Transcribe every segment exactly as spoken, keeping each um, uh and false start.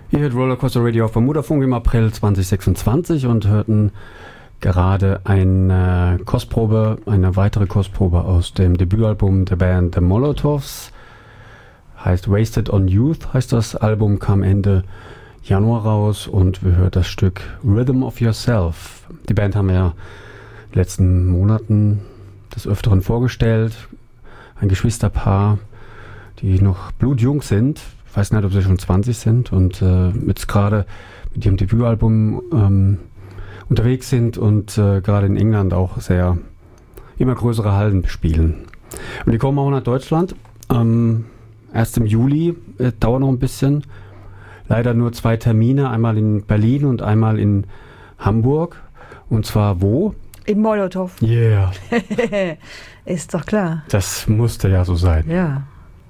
Ihr hört Rollercoaster Radio auf Bermudafunk im April zwanzig sechsundzwanzig und hörten gerade eine Kostprobe, eine weitere Kostprobe aus dem Debütalbum der Band The Molotovs. Heißt Wasted on Youth, heißt das Album, kam Ende Januar raus und wir hören das Stück Rhythm of Yourself. Die Band haben wir ja in den letzten Monaten des Öfteren vorgestellt. Ein Geschwisterpaar, die noch blutjung sind. Ich weiß nicht, ob sie schon zwanzig sind und äh, jetzt gerade mit ihrem Debütalbum ähm, unterwegs sind und äh, gerade in England auch sehr immer größere Hallen bespielen. Und die kommen auch nach Deutschland. Ähm, erst im Juli, äh, dauert noch ein bisschen. Leider nur zwei Termine, einmal in Berlin und einmal in Hamburg. Und zwar wo? Im Molotow. Yeah. Ist doch klar. Das musste ja so sein. Ja.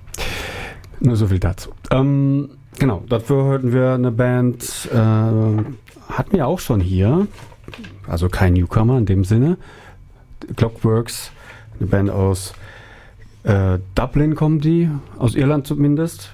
Nur so viel dazu. Ähm, genau, dafür hörten wir eine Band, äh, hatten wir auch schon hier, also kein Newcomer in dem Sinne. Clockworks, eine Band aus äh, Dublin kommen die, aus Irland zumindest.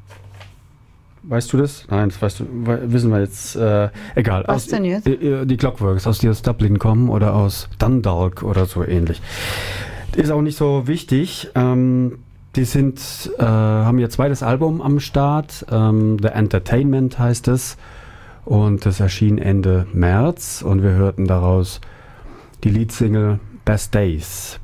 Weißt du das? Nein, das weißt du, wissen wir jetzt. Äh, egal. Was aus, denn jetzt? Äh, die Clockworks, aus die aus Dublin kommen oder aus Dundalk oder so ähnlich. Ist auch nicht so wichtig. Ähm, Die sind, äh, haben ihr zweites Album am Start, ähm, The Entertainment heißt es, und das erschien Ende März und wir hörten daraus die Leadsingle Best Days.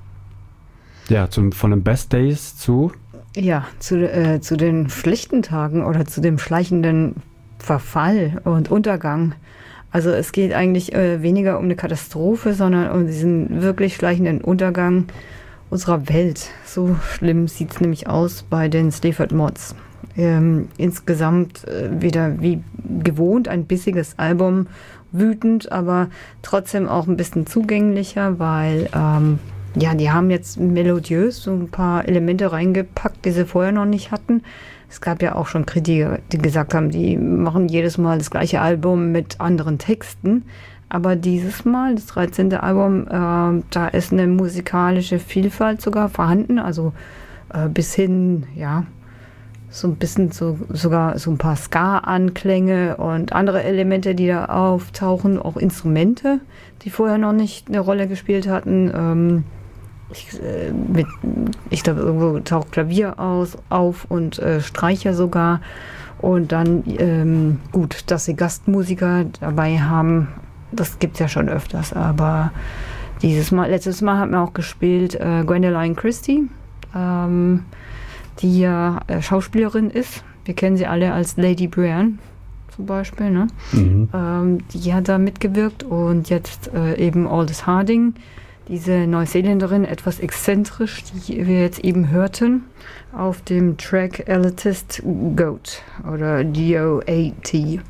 Ja, zum, von den Best Days zu? Ja, zu, äh, zu den schlechten Tagen oder zu dem schleichenden Verfall und Untergang. Also es geht eigentlich äh, weniger um eine Katastrophe, sondern um diesen wirklich schleichenden Untergang unserer Welt. So schlimm sieht es nämlich aus bei den Sleaford Mods. Ähm, insgesamt äh, wieder wie gewohnt ein bissiges Album, wütend, aber trotzdem auch ein bisschen zugänglicher, weil ähm, ja, die haben jetzt melodiös so ein paar Elemente reingepackt, die sie vorher noch nicht hatten. Es gab ja auch schon Kritiker, die gesagt haben, die machen jedes Mal das gleiche Album mit anderen Texten. Aber dieses Mal, das dreizehnte Album, äh, da ist eine musikalische Vielfalt sogar vorhanden. Also äh, bis hin, ja, so ein bisschen so, sogar so ein paar Ska-Anklänge und andere Elemente, die da auftauchen. Auch Instrumente, die vorher noch nicht eine Rolle gespielt hatten. Ähm, ich äh, mit, ich glaube, irgendwo taucht Klavier aus, auf und äh, Streicher sogar. Und dann, ähm, gut, dass sie Gastmusiker dabei haben. Das gibt es ja schon öfters, aber dieses Mal, letztes Mal hat man auch gespielt äh, Gwendoline Christie, ähm, die ja äh, Schauspielerin ist. Wir kennen sie alle als Lady Brienne zum Beispiel. Ne? Mhm. Ähm, die hat da mitgewirkt und jetzt äh, eben Aldous Harding, diese Neuseeländerin, etwas exzentrisch, die wir jetzt eben hörten auf dem Track Elitist Goat oder G O A T.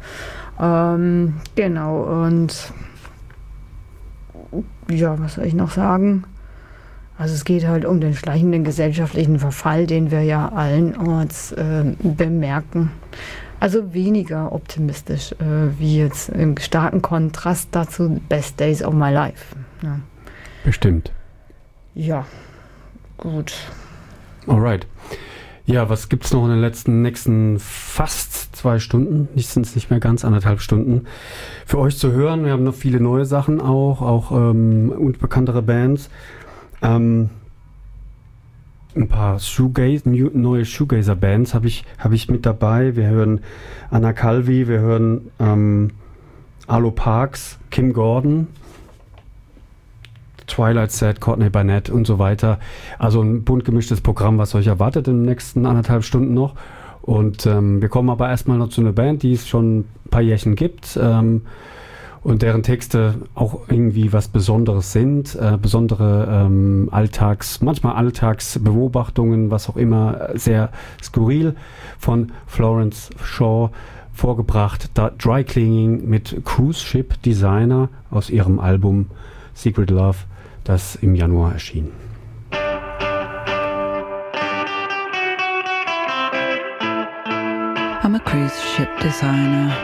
Ähm, genau, und ja, was soll ich noch sagen? Also es geht halt um den schleichenden gesellschaftlichen Verfall, den wir ja allenorts äh, bemerken. Also weniger optimistisch, äh, wie jetzt im starken Kontrast dazu Best Days of My Life. Ja. Bestimmt. Ja, gut. Alright. Ja, was gibt's noch in den letzten, nächsten fast zwei Stunden, nicht sind es nicht mehr ganz anderthalb Stunden, für euch zu hören? Wir haben noch viele neue Sachen auch, auch ähm, unbekanntere Bands. Ähm, ein paar Shoegaze, new, neue Shoegazer-Bands habe ich, hab ich mit dabei. Wir hören Anna Calvi, wir hören ähm, Arlo Parks, Kim Gordon, Twilight Set, Courtney Barnett und so weiter. Also ein bunt gemischtes Programm, was euch erwartet in den nächsten anderthalb Stunden noch. Und ähm, wir kommen aber erstmal noch zu einer Band, die es schon ein paar Jährchen gibt ähm, und deren Texte auch irgendwie was Besonderes sind. Äh, besondere ähm, Alltags, manchmal Alltagsbeobachtungen, was auch immer, sehr skurril von Florence Shaw vorgebracht. Da Dry Cleaning mit Cruise Ship Designer aus ihrem Album Secret Love, das im Januar erschien. I'm a cruise ship designer.